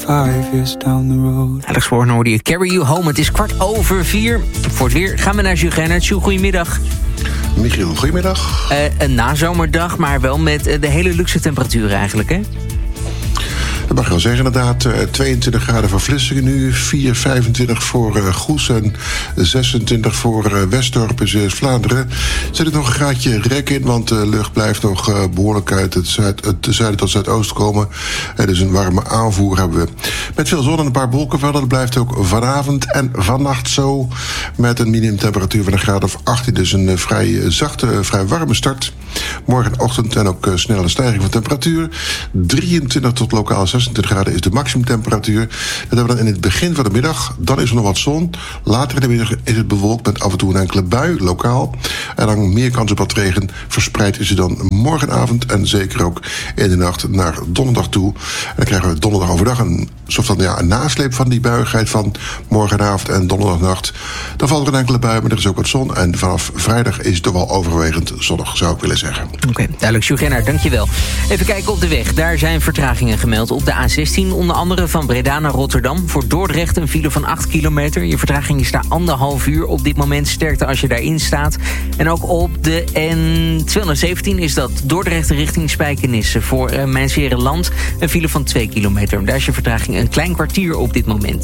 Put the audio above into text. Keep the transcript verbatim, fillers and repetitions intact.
five years down the road. Alex Warren hoorde je Carry You Home. Het is kwart over vier. Voor het weer gaan we naar Jules Gennert. Jules, goedemiddag. Michiel, goedemiddag. Uh, een nazomerdag, maar wel met uh, de hele luxe temperaturen eigenlijk, hè? Dat mag je wel zeggen, inderdaad. tweeëntwintig graden voor Vlissingen nu, vier, vijfentwintig voor uh, Goes en zesentwintig voor uh, Westdorp in Zeeuws-Vlaanderen. Zit er nog een graadje rek in, want de lucht blijft nog uh, behoorlijk uit het, zuid, het zuiden tot zuidoosten komen. Uh, dus een warme aanvoer hebben we. Met veel zon en een paar wolkenvelden. Dat blijft ook vanavond en vannacht zo. Met een minimumtemperatuur van een graad of achttien. Dus een uh, vrij uh, zachte, uh, vrij warme start. Morgenochtend en ook uh, snelle stijging van temperatuur. drieëntwintig tot lokaal zesentwintig graden is de maximumtemperatuur. Dat hebben we dan in het begin van de middag. Dan is er nog wat zon. Later in de middag is het bewolkt met af en toe een enkele bui, lokaal. En dan meer kans op wat regen. Verspreid is het dan morgenavond en zeker ook in de nacht naar donderdag toe. En dan krijgen we donderdag overdag een soort van ja, een nasleep van die buigheid van morgenavond en donderdagnacht. Dan valt er een enkele bui, maar er is ook wat zon. En vanaf vrijdag is het toch wel overwegend zonnig, zou ik willen zeggen. Oké, okay, duidelijk. Jules Gennert, dankjewel. Even kijken op de weg. Daar zijn vertragingen gemeld op de A zestien. Onder andere van Breda naar Rotterdam. Voor Dordrecht een file van acht kilometer. Je vertraging is daar anderhalf uur. Op dit moment sterkte als je daarin staat. En ook op de N tweehonderdzeventien is dat Dordrecht richting Spijkenisse. Voor uh, Mijnsherenland een file van twee kilometer. Daar is je vertraging een klein kwartier op dit moment.